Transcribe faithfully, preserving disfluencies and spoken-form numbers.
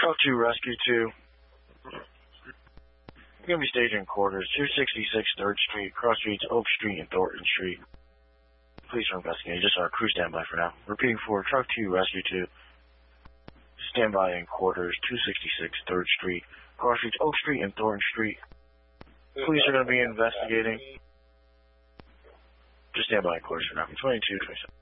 Truck two, Rescue two. We're going to be staging quarters, two sixty-six third Street, cross streets Oak Street and Thornton Street. Police are investigating. Just our crew standby for now. Repeating for Truck two, Rescue two. Standby in quarters, two sixty-six third Street, cross streets Oak Street and Thornton Street. Police are going to be investigating. Just stand by in quarters for now. twenty-two, twenty-seven.